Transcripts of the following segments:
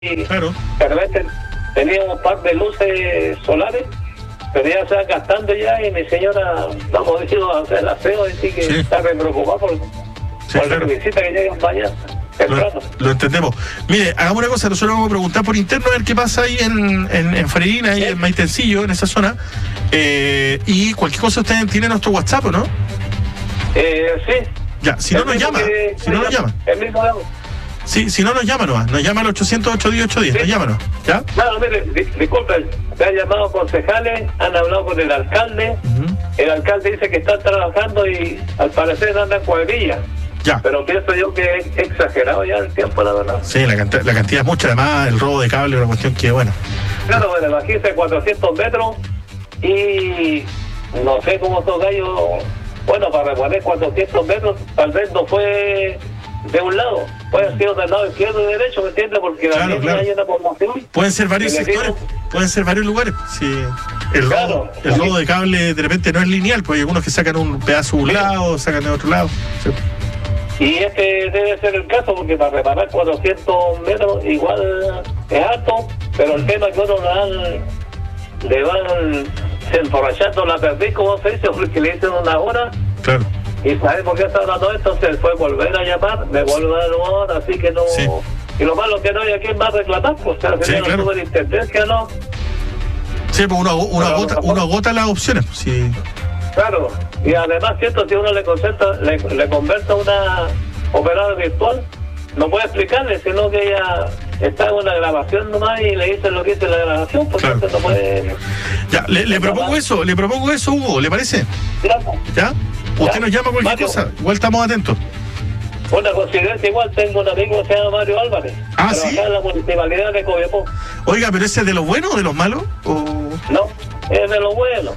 Claro. De repente tenía un par de luces solares, pero ya se van gastando ya, y mi señora vamos diciendo a hacer el aseo, y sí que Sí. está re preocupada por claro. la visita que llegan mañana. Lo entendemos. Mire, hagamos una cosa, nosotros vamos a preguntar por interno a ver qué pasa ahí en Freirina, ahí en Maitencillo, en esa zona. Y cualquier cosa ustedes tienen nuestro WhatsApp, ¿no? Sí. Ya, si no nos llama. Si no nos llama. El mismo damos. Sí, si no nos llama nomás. Nos llama al 800-810-810. Nos llámanos. ¿Ya? No, mire, disculpen, me han llamado concejales, han hablado con el alcalde. El alcalde dice que están trabajando y al parecer andan cuadrillas. Ya. Pero pienso yo que es exagerado ya el tiempo, la verdad. Sí, la cantidad es mucha. Además, el robo de cable es una cuestión que, bueno. Claro, bueno, imagínense 400 metros y no sé cómo esos gallos, bueno, para reponer 400 metros, tal vez no fue de un lado, puede haber sido del lado izquierdo y derecho, ¿me entiendes? Porque Claro, también claro. hay una población. Pueden ser varios Y le sectores, pueden ser varios lugares. Sí. El Claro. robo de cable de repente no es lineal, porque hay algunos que sacan un pedazo de un lado, sacan de otro lado. Sí. Y este debe ser el caso, porque para reparar 400 metros igual es alto, pero el tema es que uno le van emborrachando la perdiz, como se dice, porque le dicen una hora. Claro. Y sabes por qué está hablando esto, se fue volver a llamar, me vuelve a dar una hora, así que no. Sí. Y lo malo que no hay a quien más reclamar, pues, o sea, Sí, sería claro. una superintendencia, ¿no? Sí, pues uno Pero, agota las opciones. Sí. Claro, y además, cierto, si uno le conversa a una operadora virtual, no puede explicarle, sino que ella está en una grabación nomás y le dice lo que dice la grabación, porque Claro. entonces no puede. Ya, le propongo eso, Hugo, ¿le parece? ¿Ya? Usted nos llama cualquier Mario. cosa, igual estamos atentos. Una coincidencia igual, tengo un amigo que se llama Mario Álvarez, Ah, trabaja ¿sí? en la municipalidad de Copiapó. Oiga, ¿pero ese es de los buenos o de los malos? ¿O... No, es de lo bueno.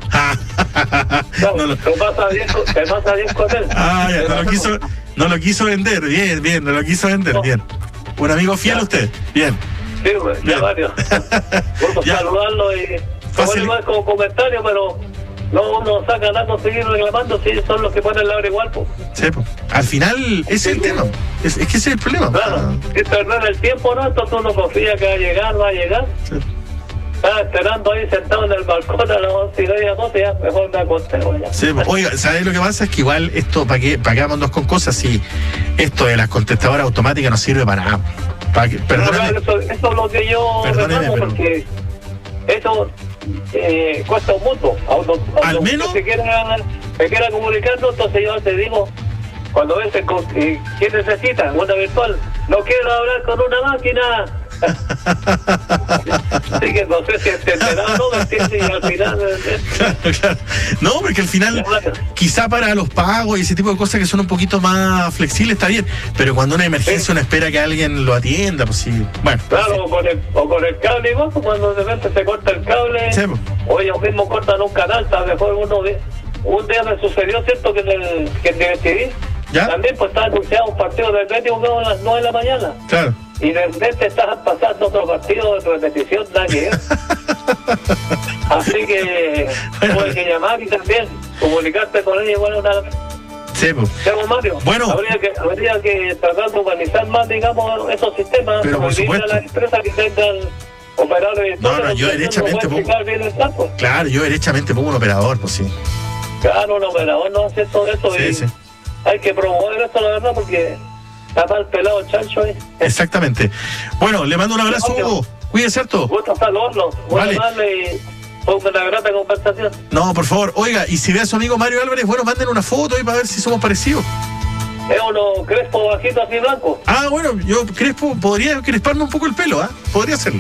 No, no lo... te pasa bien con él. Ah, ya, no lo quiso vender, bien, no lo quiso vender, No. bien. Un amigo fiel a usted, bien. Sí, pues, ya Bien. Mario. Por Ya. saludarlo y Fácil. bueno, como comentario, pero no uno saca nada con seguir reclamando, si ellos son los que ponen la hora igual, pues. Sí, pues. Al final, ese es el tema. Es que ese es el problema. Claro, si perder el tiempo, ¿no? Entonces uno confía que va a llegar. Sí. Estaba esperando ahí sentado en el balcón a las 11:30, 12, ya mejor me acosté, ya. Sí, pues. Oiga, ¿sabes lo que pasa? Es que igual esto, ¿para qué vamos con cosas si esto de las contestadoras automáticas no sirve para nada? Perdóname. Eso es lo que yo Perdóneme, reclamo, pero- porque eso cuesta un mundo. Al menos- Si se quiera comunicarnos, entonces yo te digo, cuando ves ¿quién necesita? Una virtual. No quiero hablar con una máquina. Así que no sé si entenderá o no, ¿me entiendes? Y al final... Claro. No, porque al final, quizá para los pagos y ese tipo de cosas que son un poquito más flexibles está bien, pero cuando una emergencia uno espera que alguien lo atienda, pues sí. Bueno. Claro, o con el cable igual, pues cuando de repente se corta el cable, Sí, pues. o ellos mismos cortan un canal, tal vez un día me sucedió, ¿cierto? Que en DirecTV ¿Ya? también pues estaba anunciado un partido de Atlético a las 9 de la mañana, Claro. y de repente estaban pasando otro partido de repetición, nada que ver. Así que Bueno. tuve que llamar y también comunicarte con ella igual una... Sí, pues. Llamo Mario. Bueno. Habría que tratar de humanizar más, digamos, esos sistemas. Pero por prohibirle supuesto. a las empresas que tengan operadores. No, yo derechamente puedo explicar bien el campo. Claro, yo derechamente pongo un operador, pues sí. Claro, un operador no hace todo eso. Sí, Y sí. hay que promover esto, la verdad, porque está mal pelado el chancho ahí. Exactamente. Bueno, le mando un abrazo, Mario. Hugo. Cuídese harto. Gusto saludarlo. Muy Vale. amable y fue una grata conversación. No, por favor. Oiga, y si ve a su amigo Mario Álvarez, bueno, manden una foto ahí para ver si somos parecidos. Es uno crespo, bajito, así blanco. Ah, bueno, yo podría cresparme un poco el pelo, ¿ah? Podría hacerlo.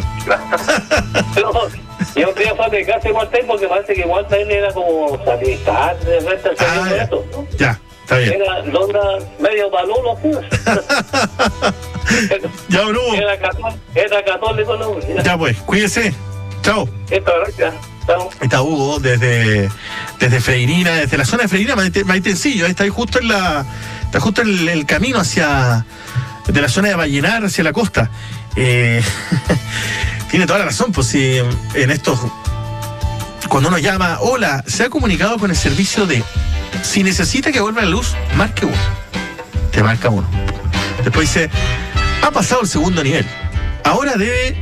Y un día fue a mi casa igual tengo, porque parece que igual también era como sacrificar de repente el señor de eso, ¿no? Ya, está bien. Logra medio balulo, pues. Ya, Bruno. Era católico, ¿no? Ya, pues, cuídese. Chao. Esto, gracias. Chao. Ahí está Hugo desde Freirina, desde la zona de Freirina, Maitencillo. Ahí está ahí justo está justo el camino de la zona de Vallenar hacia la costa. Tiene toda la razón, pues si en estos, cuando uno llama, hola, se ha comunicado con el servicio de, si necesita que vuelva la luz, marque uno. Te marca uno. Después dice, ha pasado el segundo nivel. ahora debe